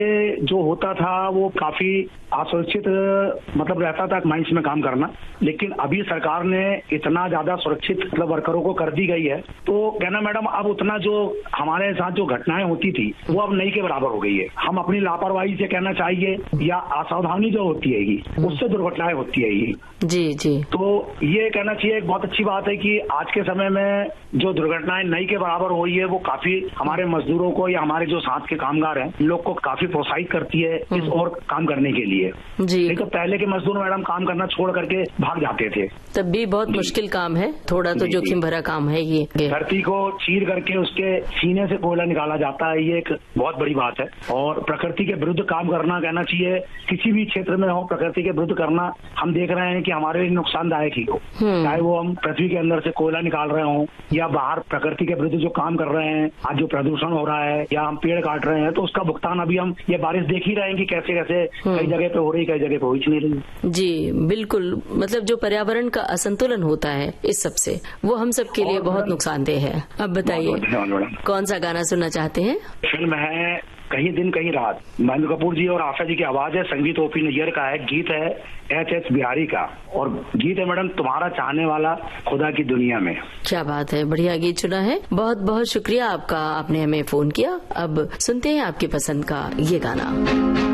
जो होता था वो काफी असुरक्षित मतलब रहता था माइंस में काम करना, लेकिन अभी सरकार ने इतना ज्यादा सुरक्षित मतलब वर्करों को कर दी गई है, तो कहना मैडम अब उतना जो हमारे साथ जो घटनाएं होती थी वो अब नहीं के बराबर हो गई है। हम अपनी लापरवाही से कहना चाहिए या असावधानी जो होती है उससे दुर्घटनाएं होती है। जी तो ये कहना चाहिए एक बहुत अच्छी बात है कि आज के समय में जो दुर्घटनाएं नहीं के बराबर हो रही है वो काफी हमारे मजदूरों को या हमारे जो साथ के कामगार हैं लोग को काफी प्रोत्साहित करती है इस और काम करने के लिए। जी, नहीं तो पहले के मजदूर मैडम काम करना छोड़ करके भाग जाते थे। तब भी बहुत मुश्किल काम है, थोड़ा तो जोखिम भरा काम है ये। धरती को चीर करके उसके सीने से कोयला निकाला जाता है, ये एक बहुत बड़ी बात है। और प्रकृति के विरुद्ध काम करना कहना चाहिए, किसी भी क्षेत्र में हो प्रकृति के विरुद्ध करना हम देख रहे हैं कि हमारे लिए नुकसानदायक ही हो, चाहे वो हम पृथ्वी के अंदर से कोयला निकाल रहे हो या बाहर प्रकृति के विरुद्ध जो काम कर रहे हैं, आज जो प्रदूषण हो रहा है या हम पेड़ काट रहे हैं, तो उसका भुगतान अभी हम ये बारिश देख ही रहे हैं कि कैसे कैसे कई जगह पे हो रही, कई जगह पे हो ही नहीं रही। जी बिल्कुल, मतलब जो पर्यावरण का असंतुलन होता है इस सब से, वो हम सब के लिए बहुत नुकसानदेह है। अब बताइए कौन सा गाना सुनना चाहते हैं? फिल्म है कहीं दिन कहीं रात, महेंद्र कपूर जी और आशा जी की आवाज है, संगीत ओपी नैयर का है, गीत है एच बिहारी का, और गीत है मैडम तुम्हारा चाहने वाला खुदा की दुनिया में। क्या बात है, बढ़िया गीत चुना है, बहुत बहुत शुक्रिया आपका, आपने हमें फोन किया। अब सुनते हैं आपकी पसंद का ये गाना।